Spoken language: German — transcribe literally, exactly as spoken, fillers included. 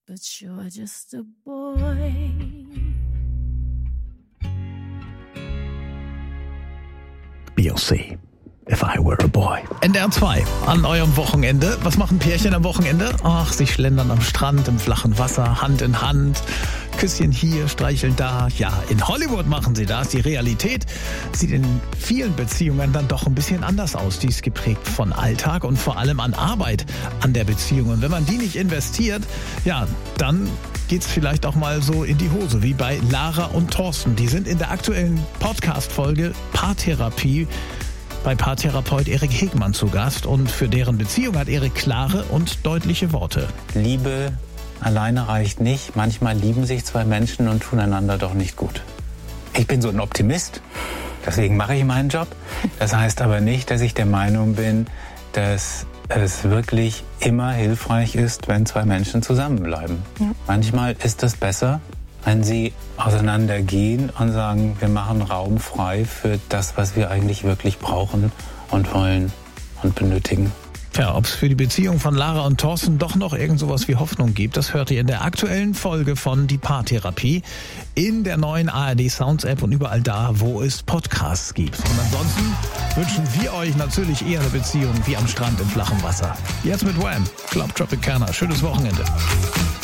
but you're just a boy. Beyoncé, If I Were a Boy. N D R zwei, an eurem Wochenende. Was machen Pärchen am Wochenende? Ach, sie schlendern am Strand, im flachen Wasser, Hand in Hand. Küsschen hier, streicheln da. Ja, in Hollywood machen sie das. Die Realität sieht in vielen Beziehungen dann doch ein bisschen anders aus. Die ist geprägt von Alltag und vor allem an Arbeit an der Beziehung. Und wenn man die nicht investiert, ja, dann geht's vielleicht auch mal so in die Hose, wie bei Lara und Thorsten. Die sind in der aktuellen Podcast-Folge Paartherapie bei Paartherapeut Erik Hegmann zu Gast. Und für deren Beziehung hat Erik klare und deutliche Worte. Liebe alleine reicht nicht. Manchmal lieben sich zwei Menschen und tun einander doch nicht gut. Ich bin so ein Optimist, deswegen mache ich meinen Job. Das heißt aber nicht, dass ich der Meinung bin, dass es wirklich immer hilfreich ist, wenn zwei Menschen zusammenbleiben. Ja. Manchmal ist es besser, wenn sie auseinandergehen und sagen, wir machen Raum frei für das, was wir eigentlich wirklich brauchen und wollen und benötigen. Tja, ob es für die Beziehung von Lara und Thorsten doch noch irgend sowas wie Hoffnung gibt, das hört ihr in der aktuellen Folge von Die Paartherapie in der neuen A R D Sounds App und überall da, wo es Podcasts gibt. Und ansonsten wünschen wir euch natürlich eher eine Beziehung wie am Strand im flachen Wasser. Jetzt mit Wham! Club Tropicana. Schönes Wochenende.